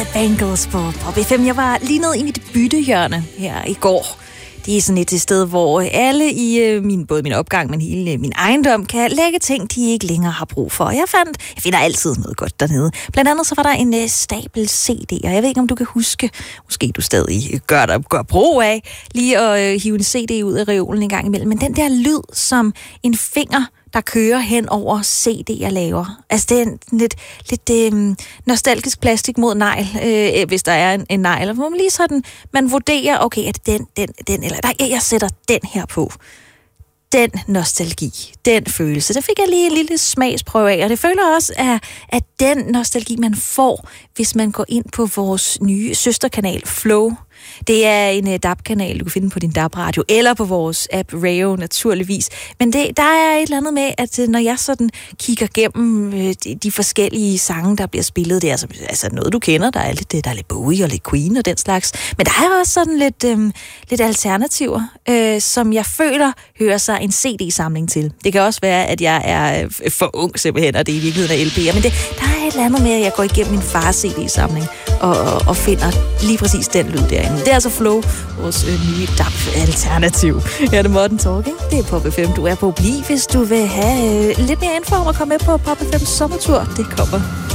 The Bangles på Pop FM. Jeg var lige nede i mit byttehjørne her i går. Det er sådan et sted, hvor alle i både min opgang, men hele min ejendom kan lægge ting, de ikke længere har brug for. Jeg finder altid noget godt dernede. Blandt andet så var der en stabel CD'er. Jeg ved ikke, om du kan huske, måske du stadig gør brug af, lige at hive en CD ud af reolen en gang imellem. Men den der lyd, som en finger, der kører hen over CD'er laver. Altså, det er lidt nostalgisk plastik mod negl, hvis der er en negl. Hvor man lige sådan, man vurderer, okay, er det den, eller nej, jeg sætter den her på. Den nostalgi, den følelse. Det fik jeg lige en lille smagsprøve af, og det føler også, at den nostalgi, man får, hvis man går ind på vores nye søsterkanal, Flow. Det er en DAB-kanal, du kan finde på din DAB-radio, eller på vores app Rayo, naturligvis. Men der er et eller andet med, at når jeg sådan kigger gennem de forskellige sange, der bliver spillet der, altså noget, du kender, der er lidt Bowie og lidt Queen og den slags, men der er også sådan lidt alternativer, som jeg føler hører sig en CD-samling til. Det kan også være, at jeg er for ung simpelthen, og det er i virkeligheden af LP'er, men der er et eller andet med, at jeg går igennem min fars CD-samling og finder lige præcis den lyd derinde. Det er altså Flow, vores nye DAB-alternativ. Ja, det er Modern Talking. Det er Pop FM. Du er på Bliv, hvis du vil have lidt mere info om at komme med på Pop FM sommertur. Det kommer